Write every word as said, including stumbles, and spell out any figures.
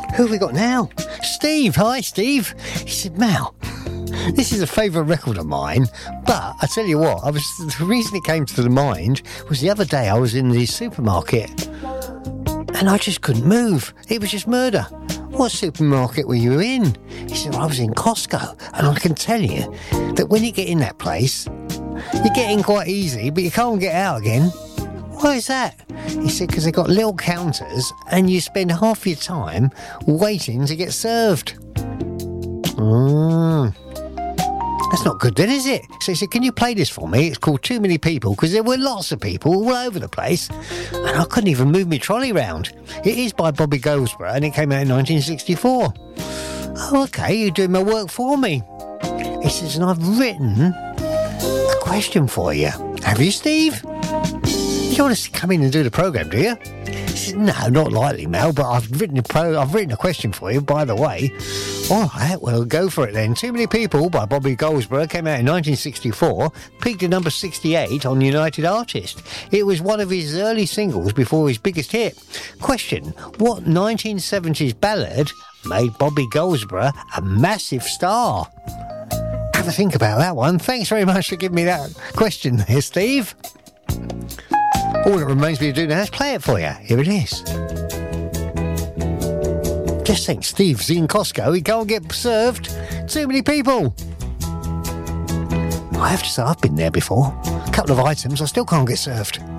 Who have we got now? Steve. Hi, Steve. He said, Mal, this is a favourite record of mine, but I tell you what, I was the reason it came to the mind was the other day I was in the supermarket and I just couldn't move. It was just murder. What supermarket were you in? He said, well, I was in Costco, and I can tell you that when you get in that place, you get in quite easy, but you can't get out again. Why is that? He said, because they've got little counters and you spend half your time waiting to get served. Mm. That's not good then, is it? So he said, can you play this for me? It's called Too Many People, because there were lots of people all over the place and I couldn't even move my trolley round. It is by Bobby Goldsboro and it came out in nineteen sixty-four. Oh, okay, you're doing my work for me. He says, and I've written a question for you. Have you, Steve? You don't want to come in and do the programme, do you? He said, no, not likely, Mel, but I've written a pro. I've written a question for you, by the way. All right, well, go for it then. Too Many People by Bobby Goldsboro came out in nineteen sixty-four, peaked at number sixty-eight on United Artists. It was one of his early singles before his biggest hit. Question, what nineteen seventies ballad made Bobby Goldsboro a massive star? Have a think about that one. Thanks very much for giving me that question there, Steve. All that remains me to do now is play it for you. Here it is. Just think, Steve's in Costco, he can't get served. Too many people. I have to say, I've been there before. A couple of items, I still can't get served.